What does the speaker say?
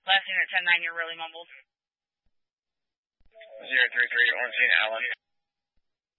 Last unit 10-9, you're really mumbled. 033, Orangine, Allen.